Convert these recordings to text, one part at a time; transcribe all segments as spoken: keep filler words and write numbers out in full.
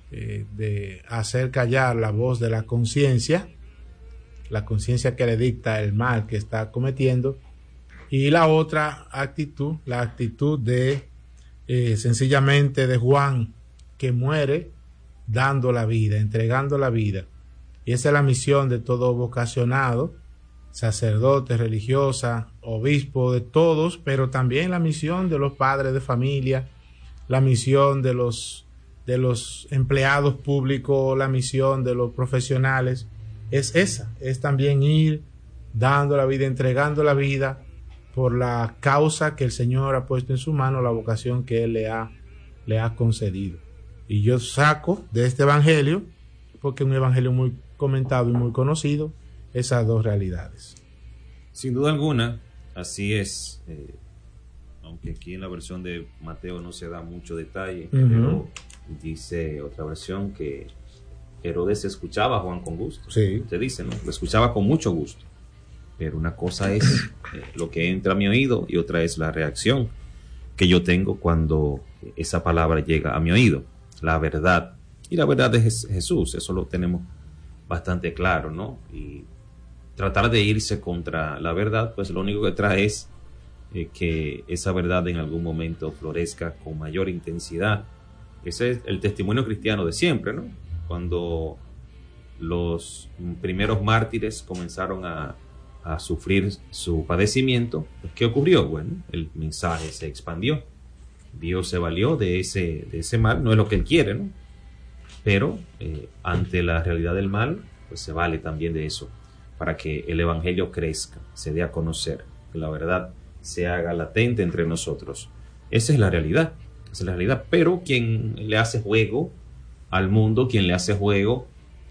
eh, de hacer callar la voz de la conciencia, la conciencia que le dicta el mal que está cometiendo, y la otra actitud, la actitud de eh, sencillamente de Juan, que muere dando la vida, entregando la vida. Y esa es la misión de todo vocacionado, sacerdote, religiosa, obispo, de todos, pero también la misión de los padres de familia, la misión de los, de los empleados públicos, la misión de los profesionales, es esa, es también ir dando la vida, entregando la vida por la causa que el Señor ha puesto en su mano, la vocación que Él le ha, le ha concedido. Y yo saco de este evangelio, porque es un evangelio muy comentado y muy conocido, esas dos realidades. Sin duda alguna, así es. Eh, aunque aquí en la versión de Mateo no se da mucho detalle, uh-huh. pero dice otra versión que Herodes escuchaba a Juan con gusto. Sí. Se dice, ¿no? Lo escuchaba con mucho gusto. Pero una cosa es eh, lo que entra a mi oído y otra es la reacción que yo tengo cuando esa palabra llega a mi oído. La verdad. Y la verdad es Jesús, eso lo tenemos bastante claro, ¿no? Y tratar de irse contra la verdad, pues lo único que trae es eh, que esa verdad en algún momento florezca con mayor intensidad. Ese es el testimonio cristiano de siempre, ¿no? Cuando los primeros mártires comenzaron a, a sufrir su padecimiento, pues, ¿qué ocurrió? Bueno, el mensaje se expandió. Dios se valió de ese, de ese mal, no es lo que Él quiere, ¿no? Pero eh, ante la realidad del mal, pues se vale también de eso, para que el evangelio crezca, se dé a conocer, que la verdad se haga latente entre nosotros. Esa es la realidad, esa es la realidad. Pero quien le hace juego al mundo, quien le hace juego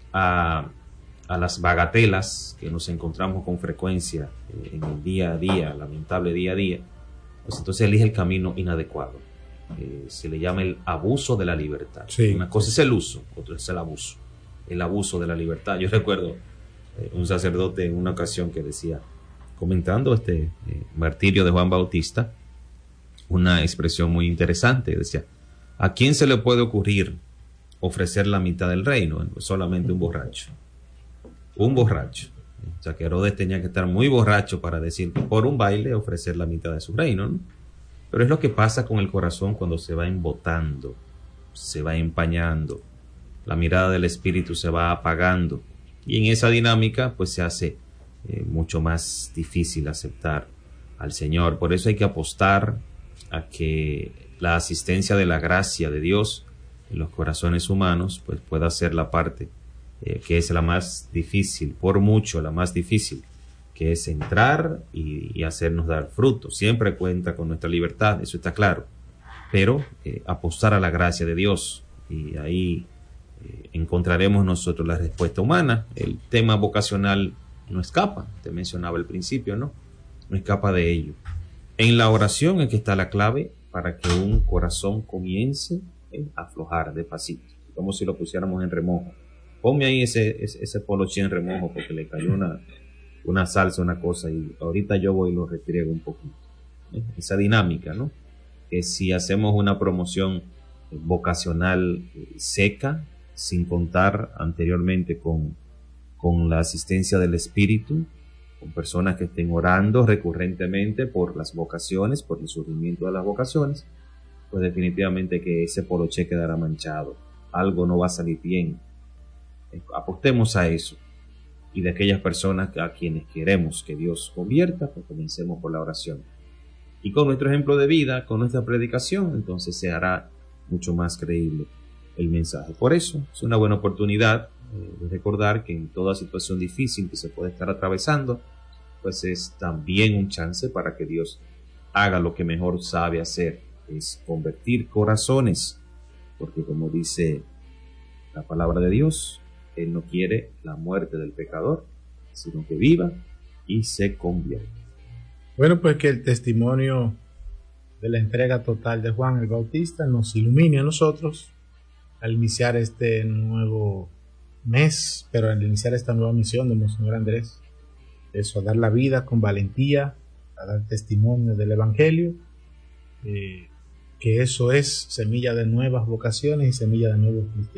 a, a las bagatelas que nos encontramos con frecuencia eh, en el día a día, lamentable día a día, pues entonces elige el camino inadecuado. Eh, se le llama el abuso de la libertad. Sí. Una cosa es el uso, otra es el abuso. El abuso de la libertad. Yo recuerdo eh, un sacerdote en una ocasión que decía, comentando este eh, martirio de Juan Bautista, una expresión muy interesante. Decía, ¿a quién se le puede ocurrir ofrecer la mitad del reino? Bueno, solamente un borracho. Un borracho. O sea que Herodes tenía que estar muy borracho para decir, por un baile ofrecer la mitad de su reino, ¿no? Pero es lo que pasa con el corazón cuando se va embotando, se va empañando, la mirada del espíritu se va apagando, y en esa dinámica pues se hace eh, mucho más difícil aceptar al Señor. Por eso hay que apostar a que la asistencia de la gracia de Dios en los corazones humanos pues pueda ser la parte eh, que es la más difícil, por mucho la más difícil, que es entrar y, y hacernos dar fruto. Siempre cuenta con nuestra libertad, eso está claro, pero eh, apostar a la gracia de Dios, y ahí eh, encontraremos nosotros la respuesta humana. El tema vocacional no escapa, te mencionaba al principio, ¿no? No escapa de ello. En la oración es que está la clave para que un corazón comience a aflojar despacito, como si lo pusiéramos en remojo. Ponme ahí ese, ese, ese poloche en remojo porque le cayó una una salsa, una cosa, y ahorita yo voy y lo retriego un poquito. ¿Eh? Esa dinámica, ¿no? Que si hacemos una promoción vocacional seca, sin contar anteriormente con, con la asistencia del Espíritu, con personas que estén orando recurrentemente por las vocaciones, por el surgimiento de las vocaciones, pues definitivamente que ese poloché quedará manchado. Algo no va a salir bien. Apostemos a eso. Y de aquellas personas a quienes queremos que Dios convierta, pues comencemos por la oración. Y con nuestro ejemplo de vida, con nuestra predicación, entonces se hará mucho más creíble el mensaje. Por eso es una buena oportunidad eh, de recordar que en toda situación difícil que se puede estar atravesando, pues es también un chance para que Dios haga lo que mejor sabe hacer, es convertir corazones, porque como dice la palabra de Dios, Él no quiere la muerte del pecador, sino que viva y se convierta. Bueno, pues que el testimonio de la entrega total de Juan el Bautista nos ilumine a nosotros al iniciar este nuevo mes, pero al iniciar esta nueva misión de Monseñor Andrés, eso, a dar la vida con valentía, a dar testimonio del Evangelio, eh, que eso es semilla de nuevas vocaciones y semilla de nuevos cristianos.